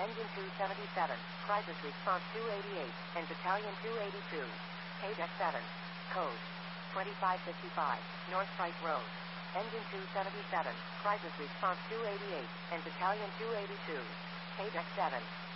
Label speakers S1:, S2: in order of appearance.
S1: Engine 277, Crisis Response 288, and Battalion 282. Paydeck 7. Code 2555, North Price Road. Engine 277, Crisis Response 288, and Battalion 282. Paydeck 7.